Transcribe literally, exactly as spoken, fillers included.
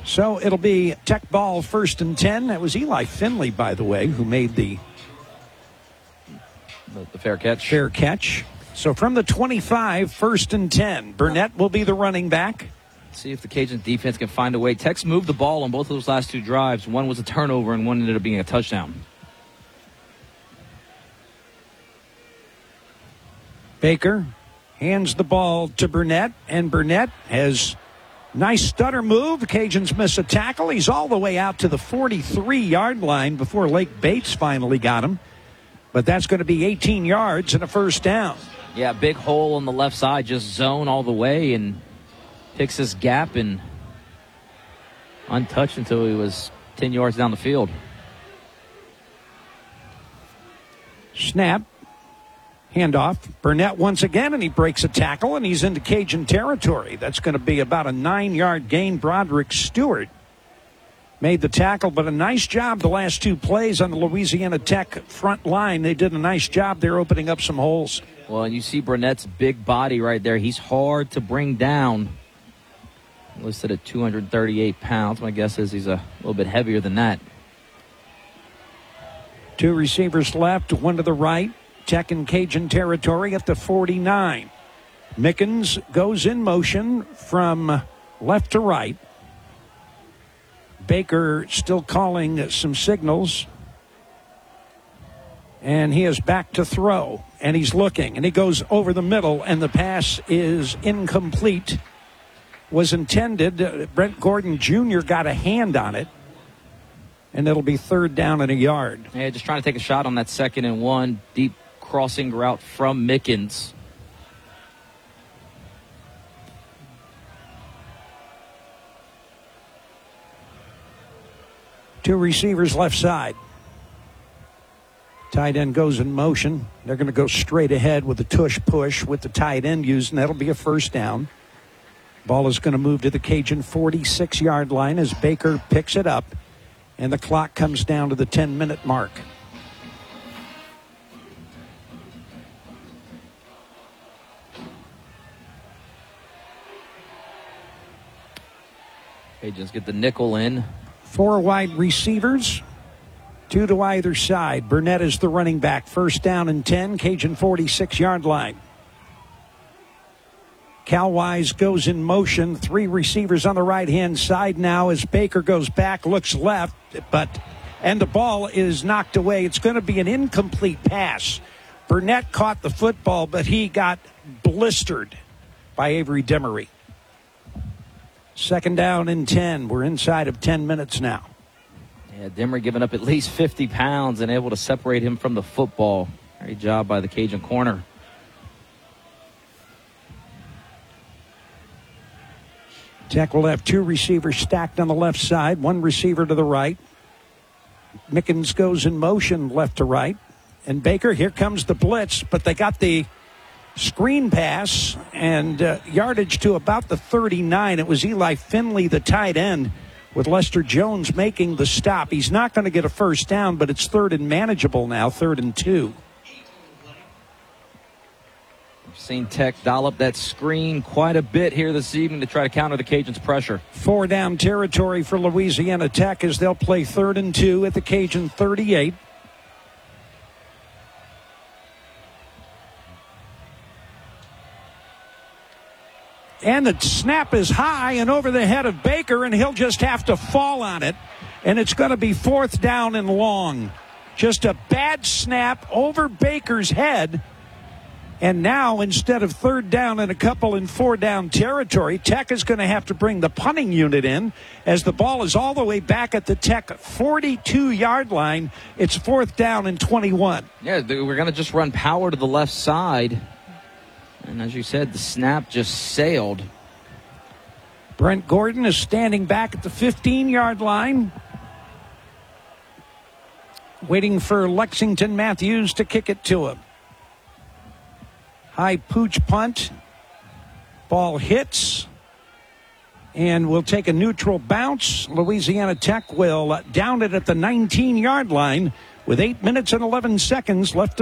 So it'll be Tech ball first and ten. That was Eli Finley, by the way, who made the, the, the fair catch. Fair catch. So from the twenty-five, first and ten. Burnett will be the running back. Let's see if the Cajun defense can find a way. Tech's moved the ball on both of those last two drives. One was a turnover and one ended up being a touchdown. Baker hands the ball to Burnett, and Burnett has nice stutter move. The Cajuns miss a tackle. He's all the way out to the forty-three-yard line before Lake Bates finally got him. But that's going to be eighteen yards and a first down. Yeah, big hole on the left side, just zone all the way, and picks this gap and untouched until he was ten yards down the field. Snap. Handoff. Burnett once again, and he breaks a tackle, and he's into Cajun territory. That's going to be about a nine-yard gain. Broderick Stewart made the tackle, but a nice job the last two plays on the Louisiana Tech front line. They did a nice job there opening up some holes. Well, and you see Burnett's big body right there. He's hard to bring down. Listed at two hundred thirty-eight pounds. My guess is he's a little bit heavier than that. Two receivers left, one to the right. Tech in Cajun territory at the forty-nine. Mickens goes in motion from left to right. Baker still calling some signals. And he is back to throw. And he's looking. And he goes over the middle. And the pass is incomplete. Was intended. Uh, Brent Gordon Junior got a hand on it. And it'll be third down and a yard. Yeah, just trying to take a shot on that second and one. Deep crossing route from Mickens. Two receivers left side. Tight end goes in motion. They're going to go straight ahead with the tush push with the tight end used, and that'll be a first down. Ball is going to move to the Cajun forty-six-yard line as Baker picks it up, and the clock comes down to the ten-minute mark. Cajuns get the nickel in. Four wide receivers, two to either side. Burnett is the running back. First down and ten, Cajun forty-six-yard line. Calwise goes in motion. Three receivers on the right-hand side now as Baker goes back, looks left, but and the ball is knocked away. It's going to be an incomplete pass. Burnett caught the football, but he got blistered by Avery Demery. Second down and ten. We're inside of ten minutes now. Yeah, Demery giving up at least fifty pounds and able to separate him from the football. Great job by the Cajun corner. Tech will have two receivers stacked on the left side, one receiver to the right. Mickens goes in motion left to right. And Baker, here comes the blitz, but they got the screen pass and uh, yardage to about the thirty-nine. It was Eli Finley, the tight end, with Lester Jones making the stop. He's not going to get a first down, but it's third and manageable now, third and two. We've seen Tech dollop that screen quite a bit here this evening to try to counter the Cajuns' pressure. Four down territory for Louisiana Tech as they'll play third and two at the Cajun thirty-eight. And the snap is high and over the head of Baker, and he'll just have to fall on it. And it's going to be fourth down and long. Just a bad snap over Baker's head. And now, instead of third down and a couple in four down territory, Tech is going to have to bring the punting unit in as the ball is all the way back at the Tech forty-two-yard line. It's fourth down and twenty-one. Yeah, we're going to just run power to the left side. And as you said, the snap just sailed. Brent Gordon is standing back at the fifteen-yard line, waiting for Lexington Matthews to kick it to him. High pooch punt. Ball hits. And will take a neutral bounce. Louisiana Tech will down it at the nineteen-yard line with eight minutes and eleven seconds left to